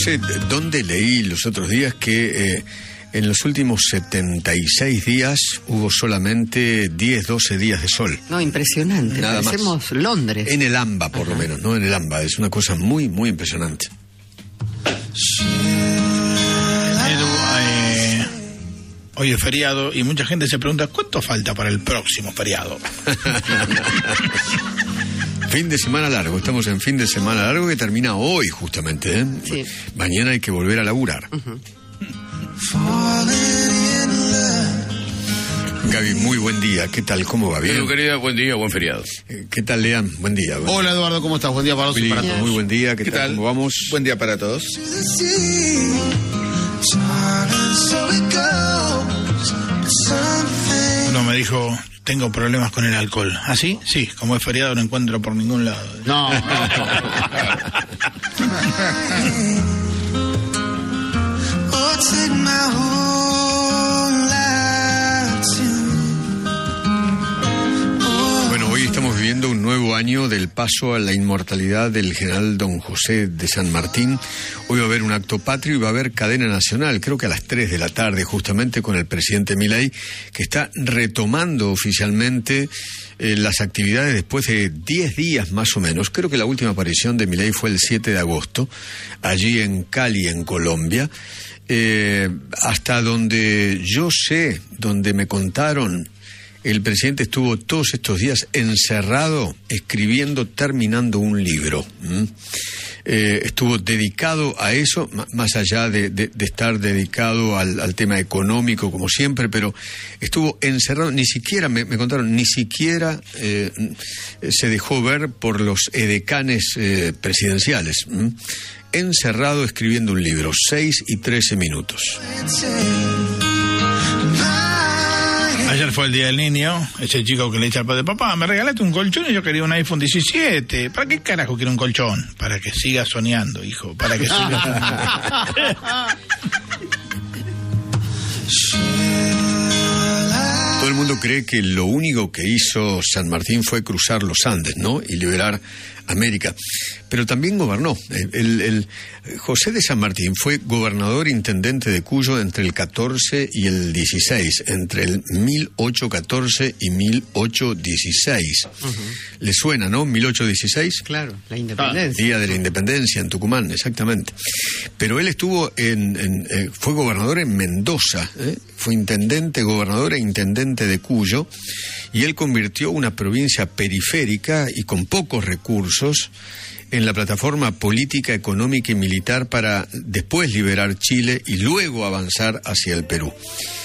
sé dónde leí los otros días que en los últimos 76 días hubo solamente 10, 12 días de sol. No, impresionante. Nada Parecemos más. Londres. En el AMBA, por lo menos, ¿no? En el AMBA. Es una cosa muy, muy impresionante. Hoy es feriado y mucha gente se pregunta ¿cuánto falta para el próximo feriado? Fin de semana largo, estamos en fin de semana largo que termina hoy justamente, ¿eh? Sí. Mañana hay que volver a laburar. Gaby, muy buen día, ¿qué tal? ¿Cómo va? ¿Bien? Querida, buen día, buen feriado. ¿Qué tal, Lean? Buen día. Hola, Eduardo, ¿cómo estás? Buen día para Willy, todos. muy buen día, ¿qué tal? ¿Cómo vamos? Buen día para todos. Uno me dijo, tengo problemas con el alcohol. ¿Ah, sí? Sí, como es feriado no encuentro por ningún lado. No. Bueno, hoy estamos viviendo un nuevo año del paso a la inmortalidad del general Don José de San Martín. Hoy va a haber un acto patrio y va a haber cadena nacional, creo que a las 3 de la tarde, justamente con el presidente Milei, que está retomando oficialmente las actividades después de 10 días más o menos. Creo que la última aparición de Milei fue el 7 de agosto, allí en Cali, en Colombia. Hasta donde yo sé, donde me contaron, el presidente estuvo todos estos días encerrado, escribiendo, terminando un libro. Estuvo dedicado a eso, más allá de estar dedicado al tema económico, como siempre, pero estuvo encerrado, ni siquiera, me contaron, ni siquiera se dejó ver por los edecanes presidenciales. Encerrado escribiendo un libro, 6 y 13 minutos. Ayer fue el Día del Niño, ese chico que le echa al padre, papá, me regalaste un colchón y yo quería un iPhone 17. ¿Para qué carajo quiero un colchón? Para que siga soñando, hijo, para que siga soñando. Todo el mundo cree que lo único que hizo San Martín fue cruzar los Andes, ¿no? Y liberar América. Pero también gobernó. El José de San Martín fue gobernador intendente de Cuyo entre el 14 y el 16, entre el 1814 y 1816. ¿Le suena, no? 1816. Claro, la independencia. Día de la Independencia en Tucumán, exactamente. Pero él estuvo fue gobernador en Mendoza, fue intendente, gobernador e intendente de Cuyo, y él convirtió una provincia periférica y con pocos recursos en la plataforma política, económica y militar para después liberar Chile y luego avanzar hacia el Perú.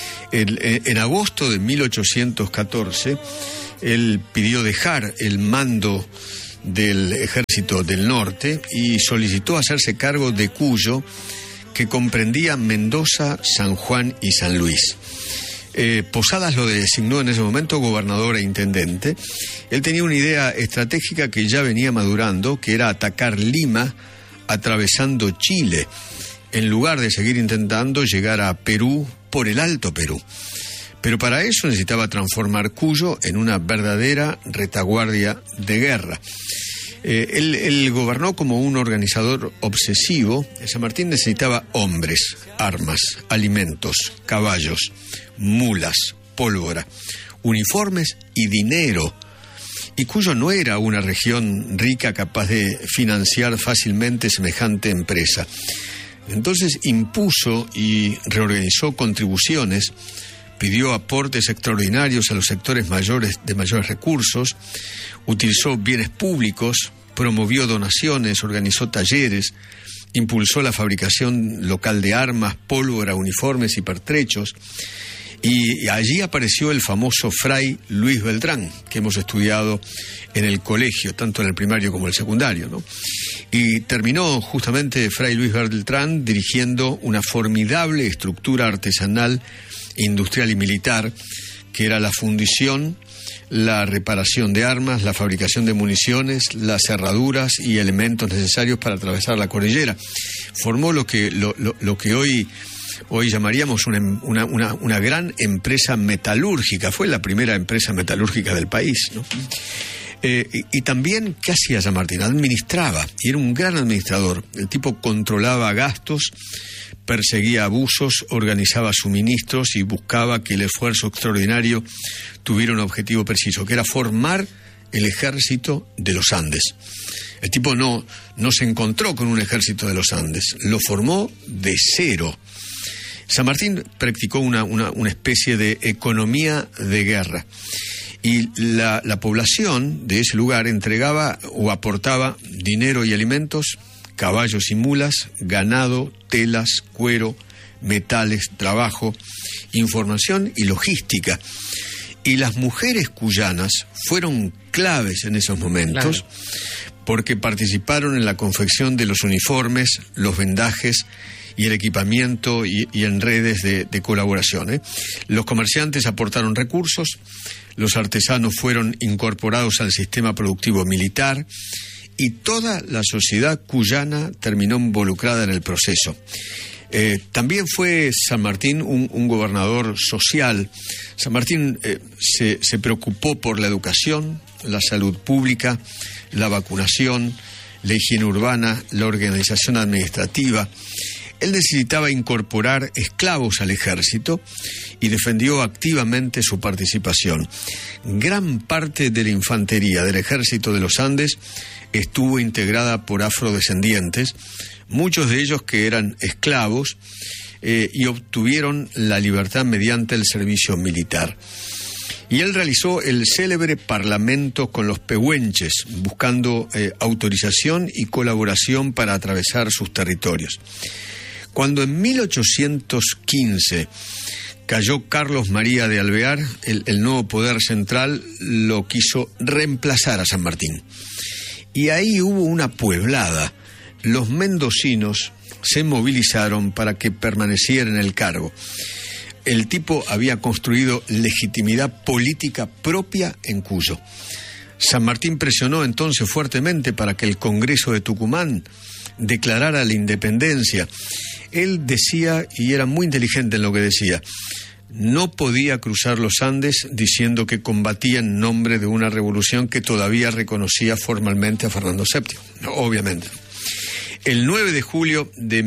En agosto de 1814, él pidió dejar el mando del Ejército del Norte y solicitó hacerse cargo de Cuyo, que comprendía Mendoza, San Juan y San Luis. Posadas lo designó en ese momento gobernador e intendente. Él tenía una idea estratégica que ya venía madurando, que era atacar Lima atravesando Chile, en lugar de seguir intentando llegar a Perú por el Alto Perú. Pero para eso necesitaba transformar Cuyo en una verdadera retaguardia de guerra. Él gobernó como un organizador obsesivo. San Martín necesitaba hombres, armas, alimentos, caballos, mulas, pólvora, uniformes y dinero. Y Cuyo no era una región rica capaz de financiar fácilmente semejante empresa. Entonces impuso y reorganizó contribuciones, pidió aportes extraordinarios a los sectores mayores de mayores recursos, utilizó bienes públicos, promovió donaciones, organizó talleres, impulsó la fabricación local de armas, pólvora, uniformes y pertrechos. Y allí apareció el famoso Fray Luis Beltrán, que hemos estudiado en el colegio, tanto en el primario como en el secundario, ¿no? Y terminó justamente Fray Luis Beltrán dirigiendo una formidable estructura artesanal, industrial y militar, que era la fundición, la reparación de armas, la fabricación de municiones, las cerraduras y elementos necesarios para atravesar la cordillera. Formó lo que hoy llamaríamos una gran empresa metalúrgica. Fue la primera empresa metalúrgica del país, ¿no? Y también, ¿qué hacía San Martín? Administraba, y era un gran administrador. El tipo controlaba gastos, perseguía abusos, organizaba suministros y buscaba que el esfuerzo extraordinario tuviera un objetivo preciso, que era formar el ejército de los Andes. El tipo no se encontró con un ejército de los Andes, lo formó de cero. San Martín practicó una especie de economía de guerra. Y la población de ese lugar entregaba o aportaba dinero y alimentos, caballos y mulas, ganado, telas, cuero, metales, trabajo, información y logística. Y las mujeres cuyanas fueron claves en esos momentos, porque participaron en la confección de los uniformes, los vendajes y el equipamiento y en redes de colaboración. Los comerciantes aportaron recursos, los artesanos fueron incorporados al sistema productivo militar y toda la sociedad cuyana terminó involucrada en el proceso. También fue San Martín un gobernador social. San Martín se preocupó por la educación, la salud pública, la vacunación, la higiene urbana, la organización administrativa. Él necesitaba incorporar esclavos al ejército y defendió activamente su participación. Gran parte de la infantería del ejército de los Andes estuvo integrada por afrodescendientes, muchos de ellos que eran esclavos y obtuvieron la libertad mediante el servicio militar. Y él realizó el célebre parlamento con los pehuenches, buscando autorización y colaboración para atravesar sus territorios. Cuando en 1815 cayó Carlos María de Alvear, el nuevo poder central lo quiso reemplazar a San Martín. Y ahí hubo una pueblada. Los mendocinos se movilizaron para que permaneciera en el cargo. El tipo había construido legitimidad política propia en Cuyo. San Martín presionó entonces fuertemente para que el Congreso de Tucumán declarara la independencia. Él decía, y era muy inteligente en lo que decía, no podía cruzar los Andes diciendo que combatía en nombre de una revolución que todavía reconocía formalmente a Fernando VII. No, obviamente. El 9 de julio de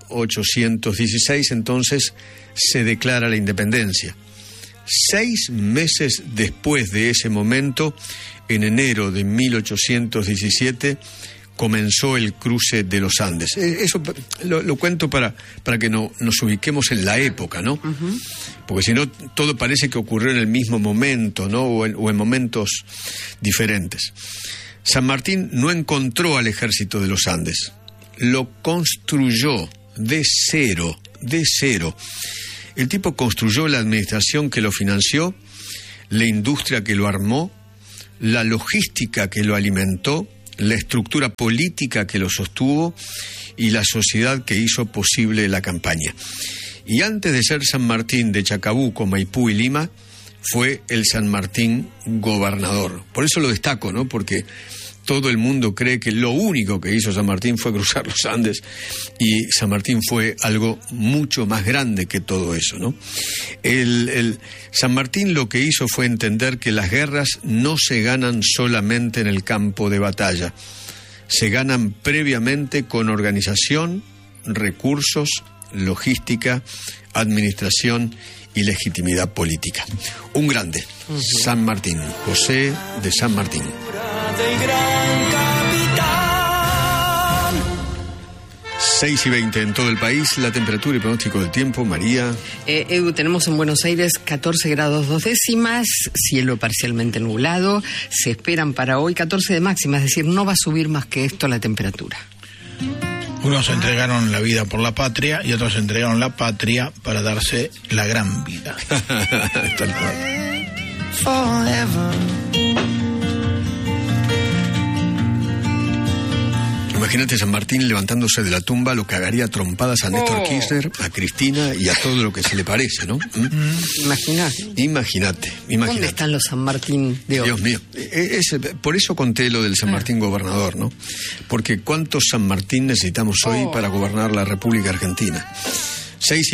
1816, entonces, se declara la independencia. 6 meses después de ese momento, en enero de 1817, comenzó el cruce de los Andes. Eso lo cuento para que nos ubiquemos en la época, ¿no? Uh-huh. Porque si no, todo parece que ocurrió en el mismo momento, ¿no? O en momentos diferentes. San Martín no encontró al ejército de los Andes, lo construyó de cero. El tipo construyó la administración que lo financió, la industria que lo armó, la logística que lo alimentó, la estructura política que lo sostuvo y la sociedad que hizo posible la campaña. Y antes de ser San Martín de Chacabuco, Maipú y Lima, fue el San Martín gobernador. Por eso lo destaco, ¿no? Porque todo el mundo cree que lo único que hizo San Martín fue cruzar los Andes, y San Martín fue algo mucho más grande que todo eso, ¿no? San Martín lo que hizo fue entender que las guerras no se ganan solamente en el campo de batalla, se ganan previamente con organización, recursos, logística, administración y legitimidad política. Un grande, San Martín, José de San Martín. Del gran capitán. 6:20 en todo el país, la temperatura y pronóstico del tiempo, María. Edu, tenemos en Buenos Aires 14 grados 2 décimas, cielo parcialmente nublado, se esperan para hoy 14 de máxima, es decir, no va a subir más que esto la temperatura. Unos entregaron la vida por la patria y otros entregaron la patria para darse la gran vida. Imagínate San Martín levantándose de la tumba, lo cagaría a trompadas a Néstor Kirchner, a Cristina y a todo lo que se le parece, ¿no? Imagínate. ¿Dónde están los San Martín de hoy? Dios mío. Por eso conté lo del San Martín gobernador, ¿no? Porque ¿cuántos San Martín necesitamos hoy para gobernar la República Argentina?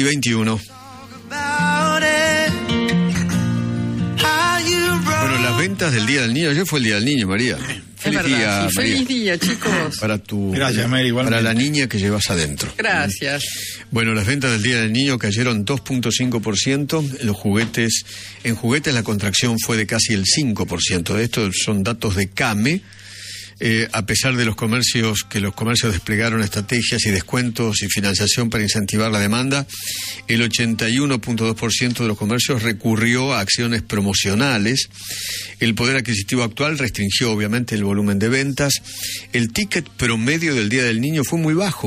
6:21. Bueno, las ventas ventas del Día del Niño. Ayer fue el Día del Niño, María. Es verdad. Sí, feliz día, chicos. Para tu, gracias, Mary, para la niña que llevas adentro. Gracias. Bueno, las ventas del Día del Niño cayeron 2.5%. En juguetes la contracción fue de casi el 5%. Estos son datos de CAME. A pesar de los comercios desplegaron estrategias y descuentos y financiación para incentivar la demanda, el 81.2% de los comercios recurrió a acciones promocionales. El poder adquisitivo actual restringió obviamente el volumen de ventas. El ticket promedio del Día del Niño fue muy bajo,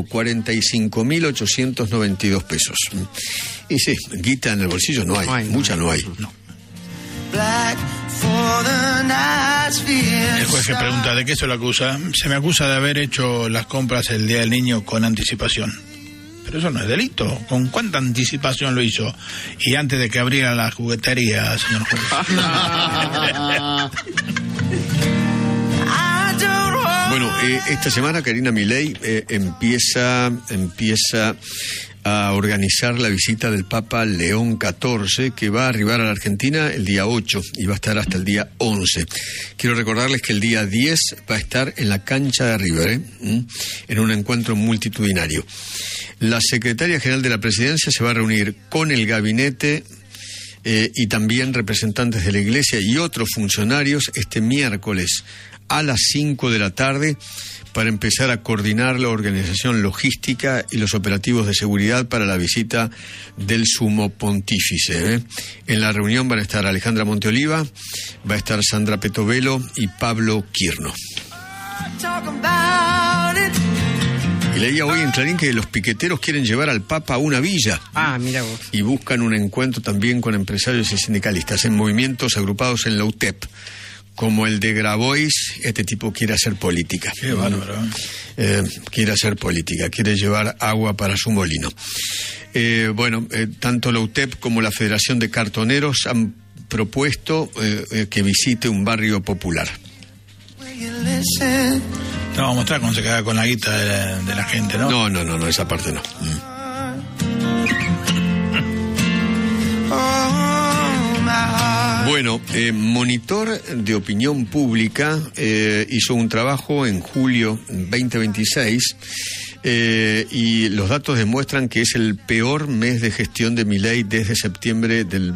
45.892 pesos. Y sí, guita en el bolsillo no hay, mucha no hay. No. El juez que pregunta ¿de qué se lo acusa? Se me acusa de haber hecho las compras el Día del Niño con anticipación. Pero eso no es delito. ¿Con cuánta anticipación lo hizo? Y antes de que abriera la juguetería, señor juez. Bueno, esta semana Karina Milei empieza a organizar la visita del Papa León XIV, que va a arribar a la Argentina el día 8 y va a estar hasta el día 11. Quiero recordarles que el día 10 va a estar en la cancha de River, en un encuentro multitudinario. La secretaria general de la Presidencia se va a reunir con el gabinete y también representantes de la Iglesia y otros funcionarios este miércoles a las 5 de la tarde para empezar a coordinar la organización logística y los operativos de seguridad para la visita del Sumo Pontífice. En la reunión van a estar Alejandra Monteoliva, va a estar Sandra Petovelo y Pablo Quirno. Y leía hoy en Clarín que los piqueteros quieren llevar al Papa a una villa. Ah, mira vos. Y buscan un encuentro también con empresarios y sindicalistas en movimientos agrupados en la UTEP. Como el de Grabois, este tipo quiere hacer política. Qué bárbaro. Quiere hacer política, quiere llevar agua para su molino. Tanto la UTEP como la Federación de Cartoneros han propuesto que visite un barrio popular. Te vamos a mostrar cómo se queda con la guita de la gente, ¿no? No, esa parte no. Bueno, Monitor de Opinión Pública hizo un trabajo en julio 2026 y los datos demuestran que es el peor mes de gestión de Milei desde septiembre del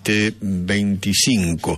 2025.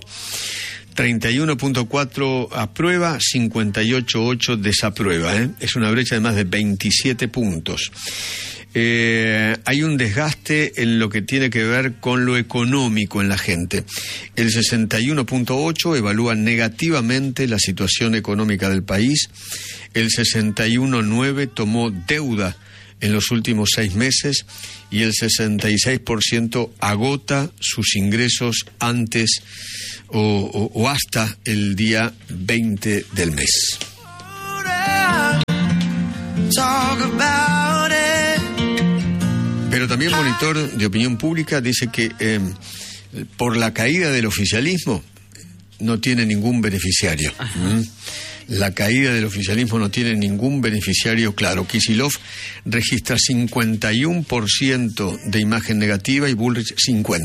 31.4 aprueba, 58.8 desaprueba. Es una brecha de más de 27 puntos. Hay un desgaste en lo que tiene que ver con lo económico en la gente. El 61.8 evalúa negativamente la situación económica del país. El 61.9 tomó deuda en los últimos 6 meses y el 66% agota sus ingresos antes o hasta el día 20 del mes. Pero también Monitor de Opinión Pública dice que por la caída del oficialismo no tiene ningún beneficiario. La caída del oficialismo no tiene ningún beneficiario claro. Kicillof registra 51% de imagen negativa y Bullrich 50%.